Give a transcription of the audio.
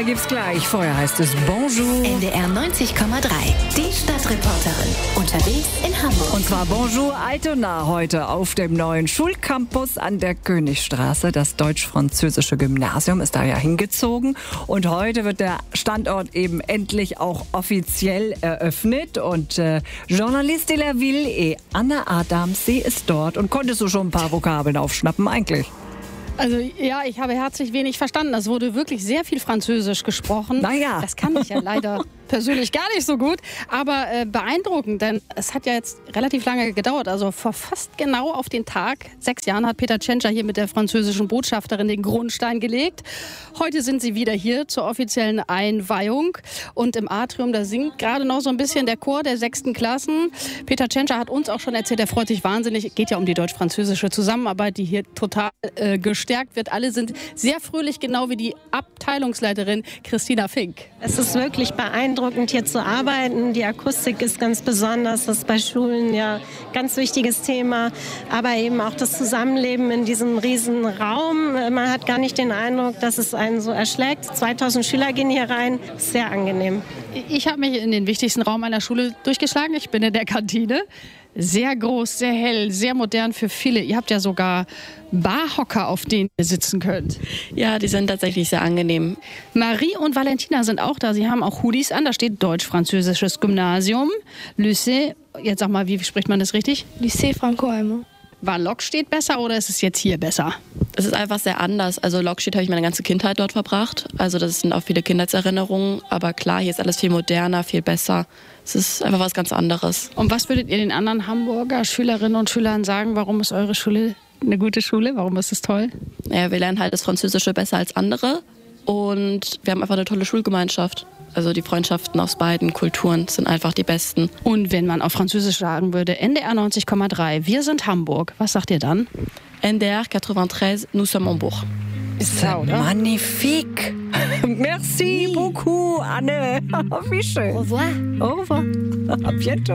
2 gibt's gleich. Vorher heißt es Bonjour. NDR 90,3. Die Stadtreporterin. Unterwegs in Hamburg. Und zwar Bonjour Altona heute auf dem neuen Schulcampus an der Königstraße. Das deutsch-französische Gymnasium ist da ja hingezogen. Und heute wird der Standort eben endlich auch offiziell eröffnet. Und Journaliste de la Ville Anna Adams, sie ist dort. Und konntest du schon ein paar Vokabeln aufschnappen eigentlich? Also ja, ich habe herzlich wenig verstanden. Es wurde wirklich sehr viel Französisch gesprochen. Naja. Das kann ich ja leider persönlich gar nicht so gut. Aber beeindruckend, denn es hat ja jetzt relativ lange gedauert. Also vor fast genau auf den Tag, 6 Jahren, hat Peter Tschentscher hier mit der französischen Botschafterin den Grundstein gelegt. Heute sind sie wieder hier zur offiziellen Einweihung. Und im Atrium, da singt gerade noch so ein bisschen der Chor der 6. Klassen. Peter Tschentscher hat uns auch schon erzählt, er freut sich wahnsinnig. Es geht ja um die deutsch-französische Zusammenarbeit, die hier total gestärkt wird. Alle sind sehr fröhlich, genau wie die Abteilungsleiterin Christina Fink. Es ist wirklich beeindruckend, hier zu arbeiten. Die Akustik ist ganz besonders. Das ist bei Schulen ja ein ganz wichtiges Thema. Aber eben auch das Zusammenleben in diesem riesen Raum. Man hat gar nicht den Eindruck, dass es einen so erschlägt. 2000 Schüler gehen hier rein. Sehr angenehm. Ich habe mich in den wichtigsten Raum einer Schule durchgeschlagen. Ich bin in der Kantine. Sehr groß, sehr hell, sehr modern für viele. Ihr habt ja sogar Barhocker, auf denen ihr sitzen könnt. Ja, die sind tatsächlich sehr angenehm. Marie und Valentina sind auch da. Sie haben auch Hoodies an. Da steht Deutsch-Französisches Gymnasium. Lycée, jetzt sag mal, wie spricht man das richtig? Lycée Franco-Allemand. War Lockstedt besser oder ist es jetzt hier besser? Es ist einfach sehr anders. Also Lockstedt habe ich meine ganze Kindheit dort verbracht. Also das sind auch viele Kindheitserinnerungen. Aber klar, hier ist alles viel moderner, viel besser. Es ist einfach was ganz anderes. Und was würdet ihr den anderen Hamburger Schülerinnen und Schülern sagen? Warum ist eure Schule eine gute Schule? Warum ist es toll? Ja, wir lernen halt das Französische besser als andere. Und wir haben einfach eine tolle Schulgemeinschaft. Also die Freundschaften aus beiden Kulturen sind einfach die besten. Und wenn man auf Französisch sagen würde, NDR 90,3, wir sind Hamburg, was sagt ihr dann? NDR 93, nous sommes Hamburg. Ist ja magnifique. Merci beaucoup, Anne. Wie schön. Au revoir. Au revoir. À bientôt.